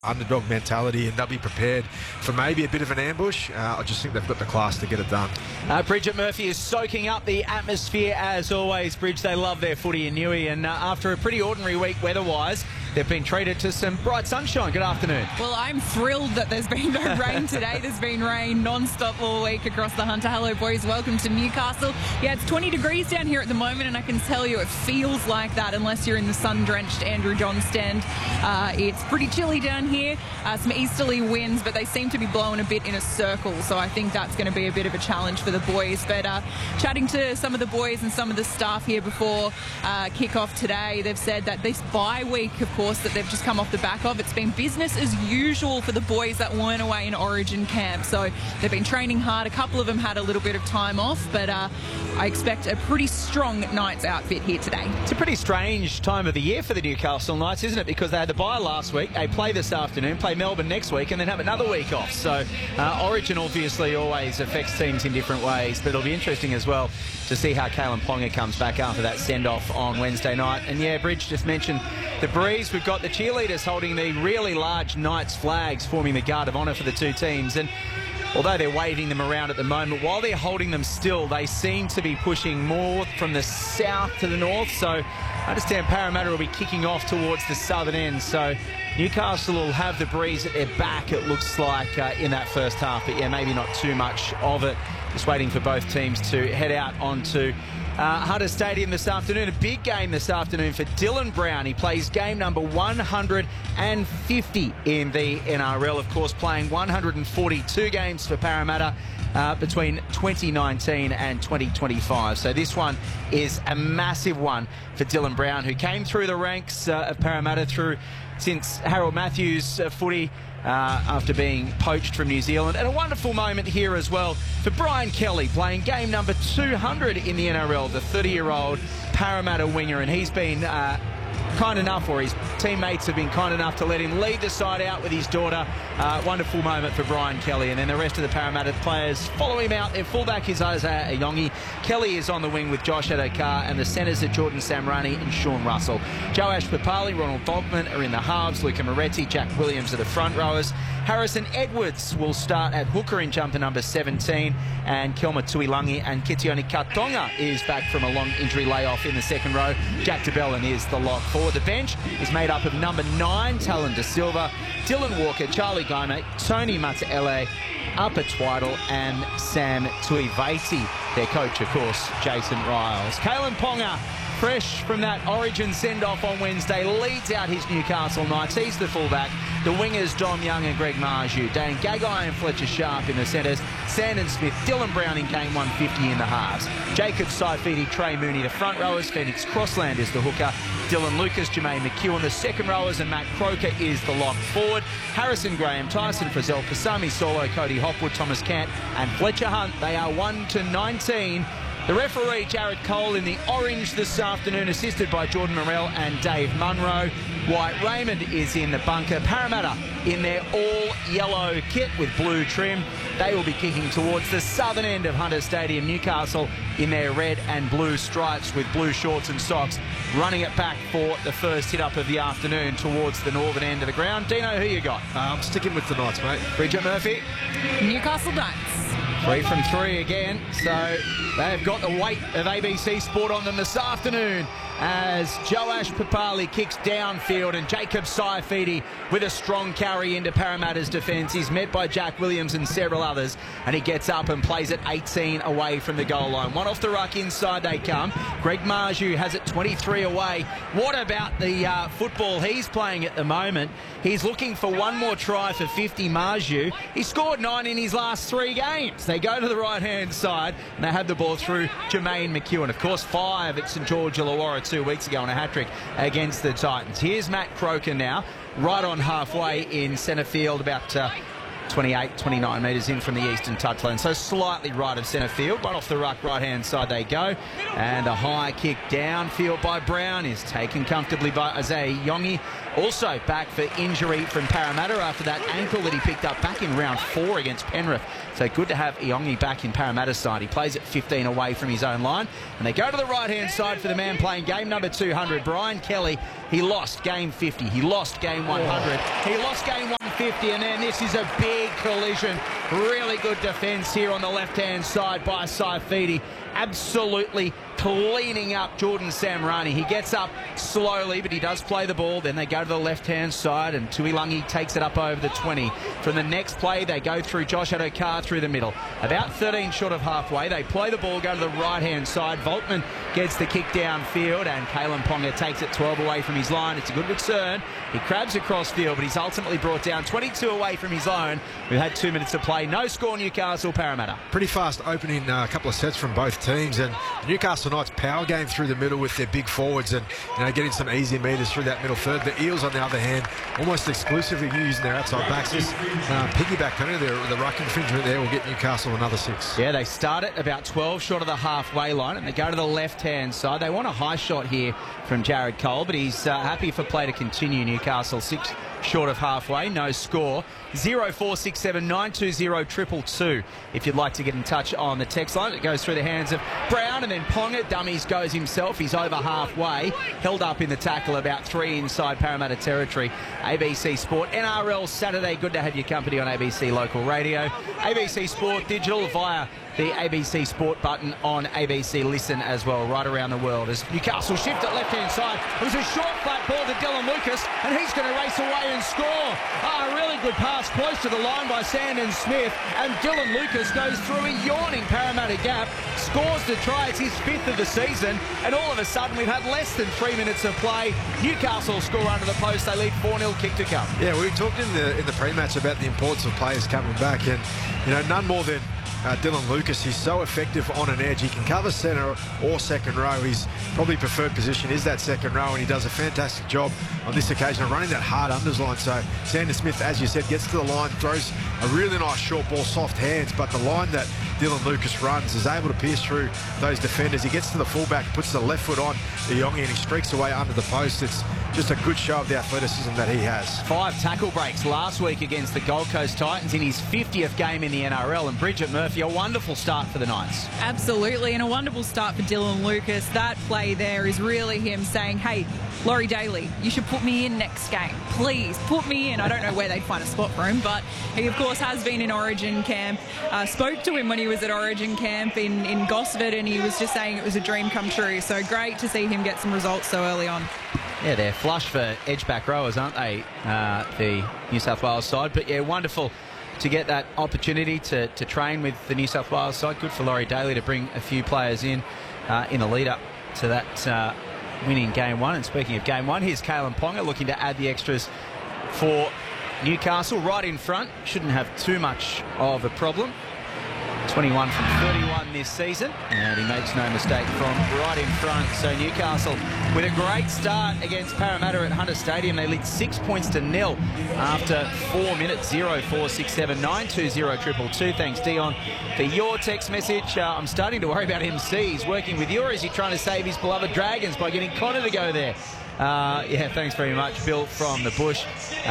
underdog mentality, and they'll be prepared for maybe a bit of an ambush. I just think they've got the class to get it done. Bridget Murphy is soaking up the atmosphere as always. Bridge, they love their footy in Newey, and after a pretty ordinary week weather-wise, they've been treated to some bright sunshine. Good afternoon. Well, I'm thrilled that there's been no rain today. There's been rain non-stop all week across the Hunter. Hello, boys. Welcome to Newcastle. Yeah, it's 20 degrees down here at the moment, and I can tell you it feels like that unless you're in the sun-drenched Andrew John stand. It's pretty chilly down here. Some easterly winds, but they seem to be blowing a bit in a circle, so I think that's going to be a bit of a challenge for the boys. But chatting to some of the boys and some of the staff here before kick-off today, they've said that this bye week, of course, that they've just come off the back of, it's been business as usual for the boys that weren't away in Origin camp. So they've been training hard. A couple of them had a little bit of time off, but I expect a pretty strong Knights outfit here today. It's a pretty strange time of the year for the Newcastle Knights, isn't it? Because they had the bye last week, they play this afternoon, play Melbourne next week, and then have another week off. So Origin obviously always affects teams in different ways, but it'll be interesting as well to see how Kalyn Ponga comes back after that send-off on Wednesday night. And yeah, Bridge just mentioned the breeze. We've got the cheerleaders holding the really large Knights flags, forming the guard of honour for the two teams. And although they're waving them around at the moment, while they're holding them still, they seem to be pushing more from the south to the north. So I understand Parramatta will be kicking off towards the southern end. So Newcastle will have the breeze at their back, it looks like, in that first half. But yeah, maybe not too much of it. Just waiting for both teams to head out onto Hunter Stadium this afternoon. A big game this afternoon for Dylan Brown. He plays game number 150 in the NRL, of course, playing 142 games for Parramatta between 2019 and 2025. So this one is a massive one for Dylan Brown, who came through the ranks of Parramatta since Harold Matthews' footy after being poached from New Zealand. And a wonderful moment here as well for Brian Kelly, playing game number 200 in the NRL, the 30-year-old Parramatta winger. And he's been kind enough, or his teammates have been kind enough to let him lead the side out with his daughter. Wonderful moment for Brian Kelly. And then the rest of the Parramatta players follow him out. Their fullback is Isaiah Ayongi. Kelly is on the wing with Josh Adokar, and the centres are Jordan Samrani and Sean Russell. Joash Papali, Ronald Volkman are in the halves. Luca Moretti, Jack Williams are the front rowers. Harrison Edwards will start at hooker in jumper number 17, and Kelma Tuilangi and Kitioni Katonga is back from a long injury layoff in the second row. Jack de Belin is the lock forward. The bench is made up of number 9, Talon De Silva, Dylan Walker, Charlie Goma, Tony Mataele, Upper Twiddle and Sam Tuivati. Their coach, of course, Jason Riles. Kalyn Ponga, fresh from that Origin send-off on Wednesday, leads out his Newcastle Knights. He's the fullback. The wingers, Dom Young and Greg Marju. Dane Gagai and Fletcher Sharp in the centres. Sandon Smith, Dylan Brown in game 150 in the halves. Jacob Saifidi, Trey Mooney, the front rowers. Phoenix Crossland is the hooker. Dylan Lucas, Jermaine McEwen, the second rowers, and Matt Croker is the lock forward. Harrison Graham, Tyson Frizzell, Pasami Solo, Cody Hopwood, Thomas Cant and Fletcher Hunt. They are 1-19. The referee, Jared Cole, in the orange this afternoon, assisted by Jordan Morrell and Dave Munro. White Raymond is in the bunker. Parramatta in their all-yellow kit with blue trim. They will be kicking towards the southern end of Hunter Stadium. Newcastle in their red and blue stripes with blue shorts and socks, running it back for the first hit-up of the afternoon towards the northern end of the ground. Dino, who you got? I'm sticking with the Knights, mate. Bridget Murphy? Newcastle Knights. 3 from 3 again, so they've got the weight of ABC Sport on them this afternoon as Joash Papali kicks downfield, and Jacob Saifidi with a strong carry into Parramatta's defence. He's met by Jack Williams and several others, and he gets up and plays it 18 away from the goal line. One off the ruck, inside they come. Greg Marju has it 23 away. What about the football he's playing at the moment? He's looking for one more try for 50, Marju. He scored 9 in his last 3 games. They go to the right-hand side, and they have the ball through Jermaine McEwen. Of course, 5 at St George Illawarra 2 weeks ago on a hat-trick against the Titans. Here's Matt Croker now, right on halfway in centre field, about 28, 29 metres in from the eastern touchline. So slightly right of centre field. One off the ruck, right-hand side they go. And a high kick downfield by Brown is taken comfortably by Isaiah Yongi. Also back for injury from Parramatta after that ankle that he picked up back in round 4 against Penrith. So good to have Yongi back in Parramatta's side. He plays at 15 away from his own line. And they go to the right-hand side for the man playing game number 200, Brian Kelly. He lost game 50. He lost game 100. He lost game 150, and then this is a big collision. Really good defence here on the left-hand side by Saifidi. Absolutely cleaning up Jordan Samrani. He gets up slowly, but he does play the ball. Then they go to the left-hand side, and Tuilagi takes it up over the 20. From the next play, they go through Josh Adokar through the middle. About 13 short of halfway. They play the ball, go to the right-hand side. Voltman gets the kick downfield, and Kalen Ponga takes it 12 away from his line. It's a good return. He crabs across field, but he's ultimately brought down 22 away from his own. We've had 2 minutes to play. No score, Newcastle, Parramatta. Pretty fast opening couple of sets from both teams, and Newcastle Knights power game through the middle with their big forwards and getting some easy meters through that middle third. The Eels, on the other hand, almost exclusively using their outside backs. This piggyback penalty, the ruck infringement there, will get Newcastle another 6. Yeah, they start at about 12 short of the halfway line, and they go to the left-hand side. They want a high shot here from Jared Cole, but he's happy for play to continue. Newcastle 6 short of halfway, no score. 0467 920 222 if you'd like to get in touch on the text line. It goes through the hands of Brown, and then Ponga dummies goes himself. He's over halfway, held up in the tackle about 3 inside Parramatta territory. ABC Sport NRL Saturday. Good to have your company on ABC Local Radio, ABC Sport Digital via the ABC Sport button on ABC Listen as well, right around the world. As Newcastle shift at left-hand side, it was a short flat ball to Dylan Lucas, and he's going to race away and score. A really good pass close to the line by Sandon Smith, and Dylan Lucas goes through a yawning Parramatta gap, scores the try. It's his 5th of the season, and all of a sudden we've had less than 3 minutes of play. Newcastle score under the post. They lead 4-0, kick to come. Yeah, we talked in the pre-match about the importance of players coming back, and none more than Dylan Lucas. He's so effective on an edge. He can cover centre or second row. His probably preferred position is that second row, and he does a fantastic job on this occasion of running that hard unders line. So Sandon Smith, as you said, gets to the line, throws a really nice short ball, soft hands, but the line that Dylan Lucas runs is able to pierce through those defenders. He gets to the fullback, puts the left foot on the Yongi, and he streaks away under the post. It's just a good show of the athleticism that he has. 5 tackle breaks last week against the Gold Coast Titans in his 50th game in the NRL, and Bridget Murphy, a wonderful start for the Knights. Absolutely, and a wonderful start for Dylan Lucas. That play there is really him saying, hey, Laurie Daly, you should put me in next game. Please, put me in. I don't know where they'd find a spot for him, but he, of course, has been in Origin camp. Spoke to him when he was at Origin camp in Gosford, and he was just saying it was a dream come true. So great to see him get some results so early on. Yeah, they're flush for edge-back rowers, aren't they, the New South Wales side? But, yeah, wonderful to get that opportunity to train with the New South Wales side. Good for Laurie Daly to bring a few players in the lead-up to that winning Game 1. And speaking of Game 1, here's Kalen Ponga looking to add the extras for Newcastle. Right in front, shouldn't have too much of a problem. 21 from 31 this season, and he makes no mistake from right in front. So Newcastle with a great start against Parramatta at Hunter Stadium. They lead 6 points to 0 after 4 minutes. 0467 920 222. Thanks, Dion, for your text message. I'm starting to worry about MC. He's working with you, or is he trying to save his beloved Dragons by getting Connor to go there? Yeah, thanks very much, Bill from the bush.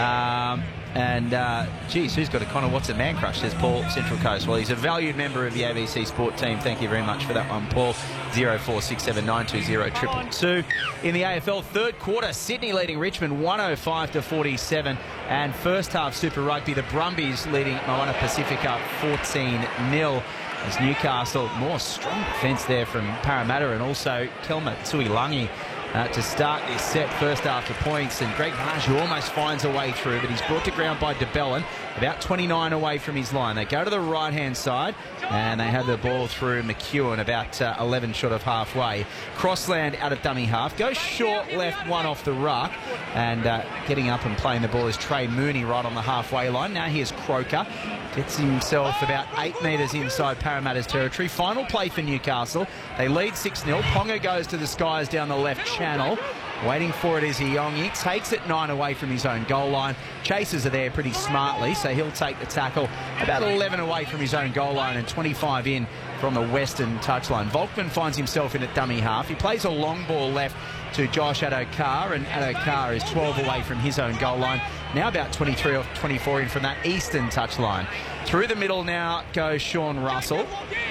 Geez, who's got a Connor Watson man crush? Says Paul, Central Coast. Well, he's a valued member of the ABC Sport team. Thank you very much for that one, Paul. 0467 920 222. In the AFL third quarter, Sydney leading Richmond 105-47. And first half Super Rugby, the Brumbies leading Moana Pacifica 14-0. As Newcastle, more strong defence there from Parramatta, and also Kelma Tuilagi to start this set. First after points, and Greg Marshall almost finds a way through, but he's brought to ground by DeBellin, about 29 away from his line. They go to the right-hand side, and they have the ball through McEwen, about 11 short of halfway. Crossland out of dummy half, goes short left, one off the ruck, and getting up and playing the ball is Trey Mooney right on the halfway line. Now here's Croker, gets himself about 8 metres inside Parramatta's territory. Final play for Newcastle. They lead 6-0. Ponga goes to the skies down the left channel, Waiting for it is Iongi. Takes it 9 away from his own goal line. Chasers are there pretty smartly, so he'll take the tackle about 11 away from his own goal line and 25 in from the western touchline. Volkman finds himself in at dummy half. He plays a long ball left to Josh Addo-Carr, and Addo-Carr is 12 away from his own goal line. Now about 23 or 24 in from that eastern touchline. Through the middle now goes Sean Russell.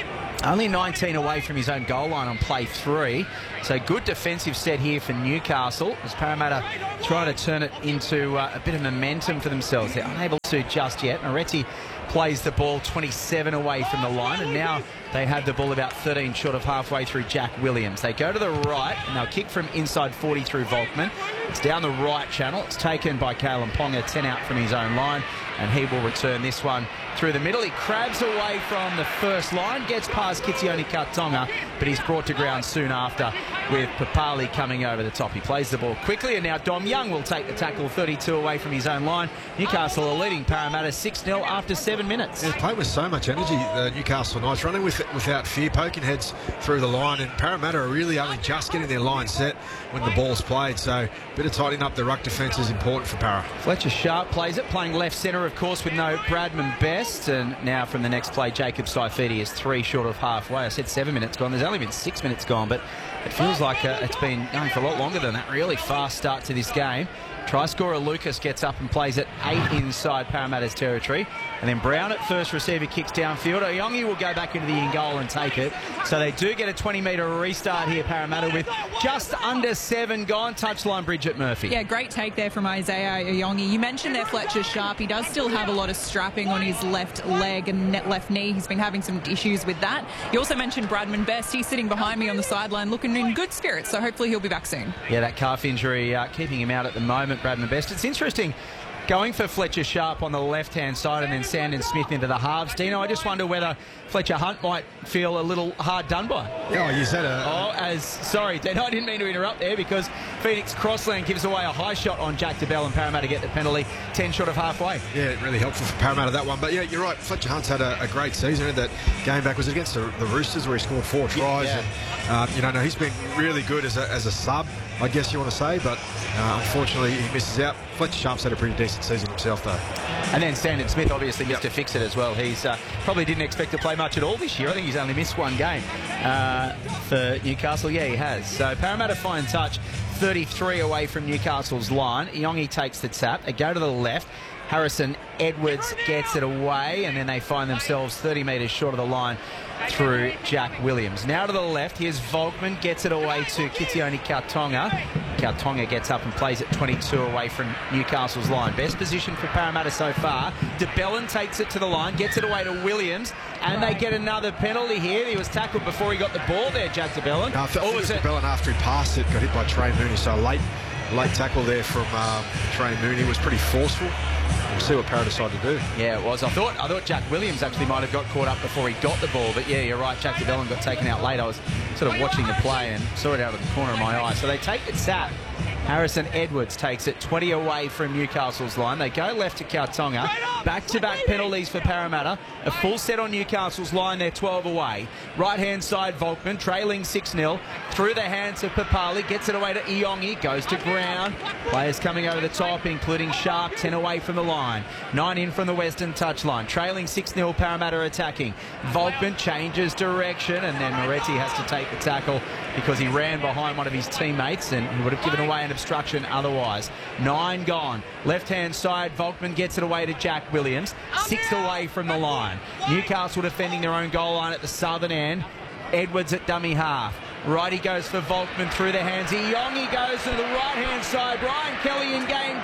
Only 19 away from his own goal line on play 3. So good defensive set here for Newcastle as Parramatta trying to turn it into a bit of momentum for themselves. They're unable to just yet. Moretti plays the ball 27 away from the line, and now they have the ball about 13 short of halfway through Jack Williams. They go to the right, and they'll kick from inside 40 through Volkman. It's down the right channel. It's taken by Kalyn Ponga, 10 out from his own line, and he will return this one through the middle. He crabs away from the first line, gets past Kitione Kautonga, but he's brought to ground soon after with Papali coming over the top. He plays the ball quickly, and now Dom Young will take the tackle 32 away from his own line. Newcastle are leading Parramatta 6-0 after 7 minutes. Yeah, playing with so much energy, the Newcastle Knights, running without fear, poking heads through the line, and Parramatta are really only just getting their line set when the ball's played, so a bit of tightening up the ruck defence is important for Parra. Fletcher Sharp plays it, playing left centre, of course, with no Bradman Best, and now from the next play, Jacob Saifiti is 3 short of halfway. I said 7 minutes gone. There's only been 6 minutes gone, but it feels like it's been going for a lot longer than that. Really fast start to this game. Try scorer Lucas gets up and plays it 8 inside Parramatta's territory. And then Brown at first receiver kicks downfield. Iongi will go back into the in-goal and take it. So they do get a 20-metre restart here, Parramatta, with just under 7 gone. Touchline, Bridget Murphy. Yeah, great take there from Isaiah Iongi. You mentioned there Fletcher Sharp. He does still have a lot of strapping on his left leg and left knee. He's been having some issues with that. You also mentioned Bradman Best. He's sitting behind me on the sideline looking in good spirits, so hopefully he'll be back soon. Yeah, that calf injury keeping him out at the moment, Bradman Best. It's interesting going for Fletcher Sharp on the left-hand side and then Sandon Smith into the halves. Dino, I just wonder whether Fletcher Hunt might feel a little hard done by. Oh, you said sorry, Dino, I didn't mean to interrupt there because Phoenix Crossland gives away a high shot on Jack DeBell and Parramatta get the penalty 10 short of halfway. Yeah, really helpful for Parramatta, that one. But yeah, you're right, Fletcher Hunt's had a great season. Had that game back, was it against the Roosters where he scored 4 tries. Yeah. And, he's been really good as a sub, I guess you want to say, but unfortunately he misses out. Fletcher Sharp's had a pretty decent season himself, though. And then Sandon Smith obviously missed to fix it as well. He's probably didn't expect to play much at all this year. I think he's only missed 1 game for Newcastle. Yeah, he has. So Parramatta fine touch, 33 away from Newcastle's line. Iongi takes the tap. They go to the left. Harrison Edwards gets it away, and then they find themselves 30 metres short of the line through Jack Williams. Now to the left, here's Volkman, gets it away to Kitione Kautonga. Kautonga gets up and plays it 22 away from Newcastle's line. Best position for Parramatta so far. DeBellin takes it to the line, gets it away to Williams, and they get another penalty here. He was tackled before he got the ball there, Jack DeBellin. I think it was DeBellin after he passed it, got hit by Trey Mooney, so late tackle there from Trey Mooney. Was pretty forceful. We'll see what Parra decided to do. Yeah, it was. I thought Jack Williams actually might have got caught up before he got the ball, but yeah, you're right. Jack DeBellin got taken out late. I was sort of watching the play and saw it out of the corner of my eye. So they take the tap. Harrison Edwards takes it 20 away from Newcastle's line. They go left to Kautonga. Back-to-back penalties for Parramatta. A full set on Newcastle's line. They're 12 away. Right-hand side, Volkman trailing 6-0. Through the hands of Papali. Gets it away to Iongi. Goes to ground. Players coming over the top, including Sharp, 10 away from the line. 9 in from the western touchline. Trailing 6-0, Parramatta attacking. Volkman changes direction, and then Moretti has to take the tackle because he ran behind one of his teammates and he would have given away an obstruction otherwise. 9 gone. Left-hand side, Volkman gets it away to Jack Williams. 6 away from the line. Newcastle defending their own goal line at the southern end. Edwards at dummy half. Righty goes for Volkman through the hands. Iongi goes to the right-hand side. Brian Kelly in game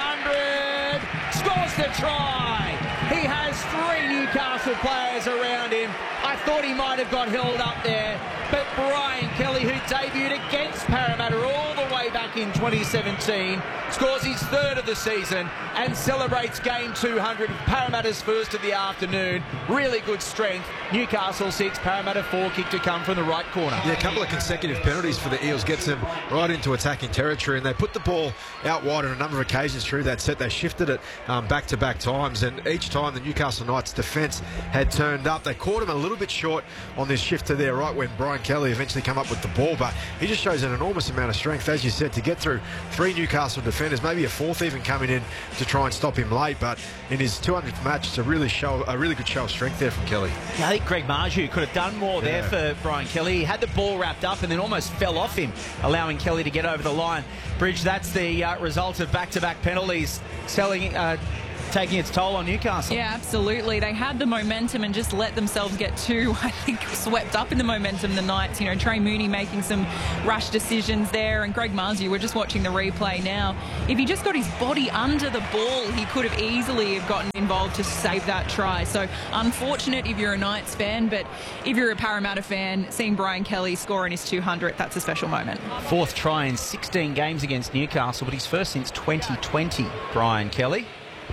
200. Scores the try. He has 3 Newcastle players around him. I thought he might have got held up there, but Brian Kelly, who debuted against Parramatta all the way back in 2017, scores his 3rd of the season and celebrates game 200, Parramatta's first of the afternoon. Really good strength. Newcastle 6, Parramatta 4, kick to come from the right corner. Yeah, a couple of consecutive penalties for the Eels gets them right into attacking territory, and they put the ball out wide on a number of occasions through that set. They shifted it back-to-back times, and each time the Newcastle Newcastle Knights defence had turned up. They caught him a little bit short on this shift to their right when Brian Kelly eventually came up with the ball, but he just shows an enormous amount of strength, as you said, to get through 3 Newcastle defenders, maybe a 4th even coming in to try and stop him late. But in his 200th match, it's a really good show of strength there from Kelly. Yeah, I think Greg Marju could have done more there for Brian Kelly. He had the ball wrapped up and then almost fell off him, allowing Kelly to get over the line. Bridge, that's the result of back-to-back penalties taking its toll on Newcastle. Yeah, absolutely. They had the momentum and just let themselves get too, I think, swept up in the momentum, the Knights. You know, Trey Mooney making some rash decisions there, and Greg Marzu, we're just watching the replay now. If he just got his body under the ball, he could have easily gotten involved to save that try. So unfortunate if you're a Knights fan, but if you're a Parramatta fan, seeing Brian Kelly score in his 200th, that's a special moment. 4th try in 16 games against Newcastle, but his first since 2020, Brian Kelly.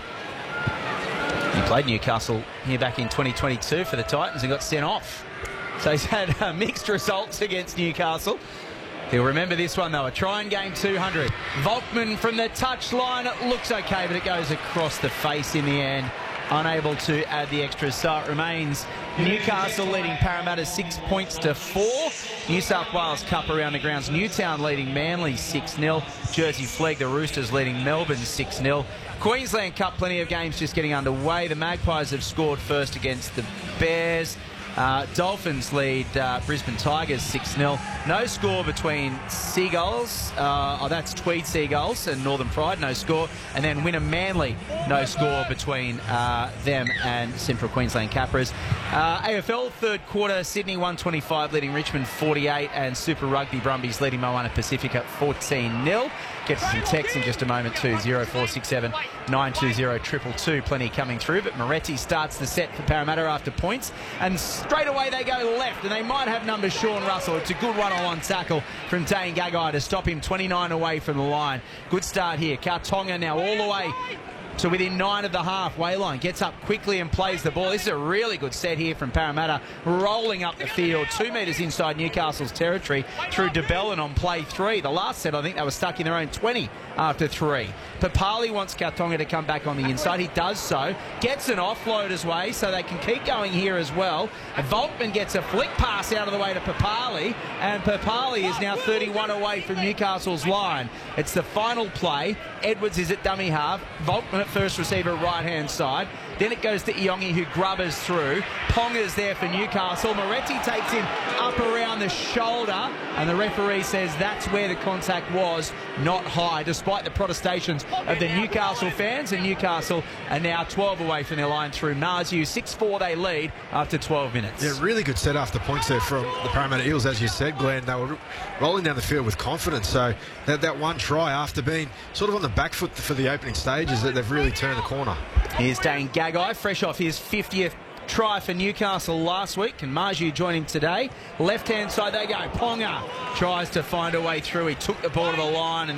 He played Newcastle here back in 2022 for the Titans and got sent off. So he's had mixed results against Newcastle. He'll remember this one, though. A try in game 200. Volkman from the touchline. It looks okay, but it goes across the face in the end. Unable to add the extra. So it remains Newcastle leading Parramatta 6 points to 4. New South Wales Cup around the grounds. Newtown leading Manly 6-0. Jersey Flegg, the Roosters leading Melbourne 6-0. Queensland Cup, plenty of games just getting underway. The Magpies have scored first against the Bears. Dolphins lead Brisbane Tigers 6-0. No score between Seagulls, that's Tweed Seagulls and Northern Pride, no score. And then Wynnum Manly, no score between them and Central Queensland Capras. AFL third quarter, Sydney 125 leading Richmond 48, and Super Rugby Brumbies leading Moana Pacifica 14-0. Get to some text in just a moment too, 0467 920 222. Plenty coming through, but Moretti starts the set for Parramatta after points, and straight away they go left, and they might have number Sean Russell. It's a good one-on-one tackle from Dane Gagai to stop him 29 away from the line. Good start here. Kautonga now all the way to within 9 of the halfway line. Gets up quickly and plays the ball. This is a really good set here from Parramatta, rolling up the field 2 metres inside Newcastle's territory through DeBellin on play 3. The last set, I think they were stuck in their own 20 after 3. Papali wants Kautonga to come back on the inside. He does so. Gets an offload his way so they can keep going here as well. And Volkman gets a flick pass out of the way to Papali, and Papali is now 31 away from Newcastle's line. It's the final play. Edwards is at dummy half. Volkman at first receiver right-hand side. Then it goes to Iongi, who grubbers through. Ponga's there for Newcastle. Moretti takes him up around the shoulder, and the referee says that's where the contact was, not high, despite the protestations of the Newcastle fans. And Newcastle are now 12 away from their line through Marzu. 6-4 they lead after 12 minutes. Yeah, really good set after points there from the Parramatta Eels, as you said, Glenn. They were rolling down the field with confidence. So that one try, after being sort of on the back foot for the opening stages, that they've really turned the corner. Here's Dane Gagai, fresh off his 50th try for Newcastle last week, and Marju joined him today. Left-hand side they go. Ponga tries to find a way through. He took the ball to the line, and